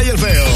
y el Feo.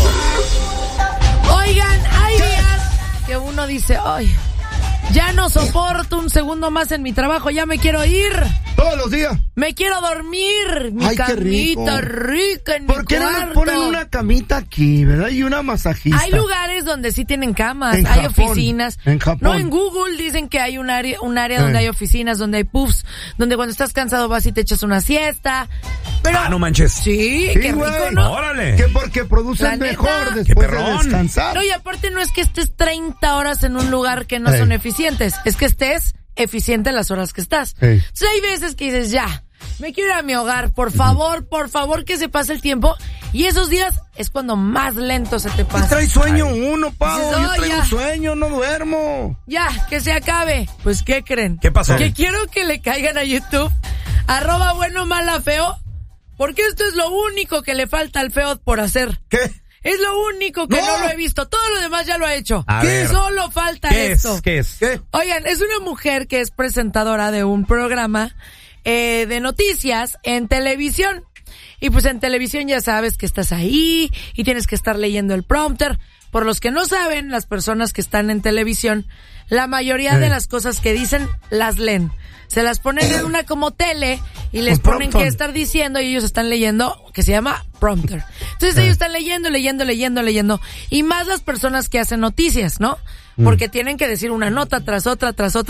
Oigan, hay días que uno dice, ay, ya no soporto un segundo más en mi trabajo, ya me quiero ir. Todos los días. Me quiero dormir. Mi Ay, qué camita rica en mi ¿Por qué no cuarto? nos ponen una camita aquí, verdad? Y una masajista. Hay lugares donde sí tienen camas, En hay Japón, oficinas. en Japón. No, en Google dicen que hay un área donde hay oficinas, donde hay puffs, donde cuando estás cansado vas y te echas una siesta. Pero, no manches. Sí, Sí, qué güey. rico, ¿no? Órale. Que porque producen La neta. mejor Qué después de perrón. descansar. No, y aparte no es que estés 30 horas en un lugar que no Ey. son eficientes, es que estés eficiente las horas que estás. Ey. Entonces hay veces que dices, ya, me quiero ir a mi hogar, por favor que se pase el tiempo. Y esos días es cuando más lento se te Y pasa. trae sueño uno, Pau. Dices, Yo "Oh, traigo ya. sueño, no duermo. Ya, que se acabe. Pues, ¿qué creen? ¿Qué pasó? Que quiero que le caigan a YouTube, @bueno-mala-feo, porque esto es lo único que le falta al feo por hacer. ¿Qué? Es lo único que no lo he visto. Todo lo demás ya lo ha hecho. A ver. Solo falta ¿Qué esto. es? ¿Qué es? ¿Qué? Oigan, es una mujer que es presentadora de un programa de noticias en televisión. Y pues en televisión ya sabes que estás ahí y tienes que estar leyendo el prompter. Por los que no saben, las personas que están en televisión, la mayoría de las cosas que dicen las leen. Se las ponen en una como tele y les Un ponen prompter. qué estar diciendo y ellos están leyendo, que se llama prompter. Entonces ellos están leyendo. Y más las personas que hacen noticias, ¿no? Porque tienen que decir una nota tras otra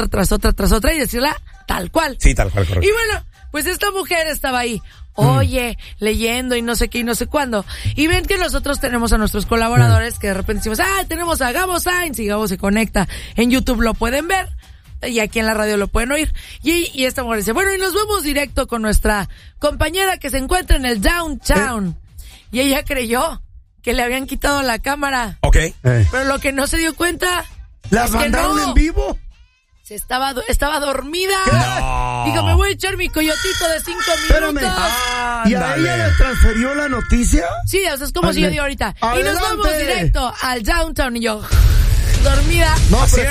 y decirla tal cual. Sí, tal cual, correcto. Y bueno, pues esta mujer estaba ahí, oye, leyendo y no sé qué y no sé cuándo. Y ven que nosotros tenemos a nuestros colaboradores que de repente decimos, tenemos a Gabo Sainz, y Gabo se conecta. En YouTube lo pueden ver y aquí en la radio lo pueden oír. Y esta mujer dice, bueno, y nos vamos directo con nuestra compañera que se encuentra en el downtown. Y ella creyó que le habían quitado la cámara. Ok. Pero lo que no se dio cuenta ¿Las es que mandaron no. en vivo? Se estaba dormida. No. Dijo, me voy a echar mi coyotito de 5 Espérame. minutos. ¿Y a ella le transfirió la noticia? Sí, o sea, es como si yo digo ahorita. Y nos Adelante. vamos directo al downtown y yo, dormida. No, Así prefiero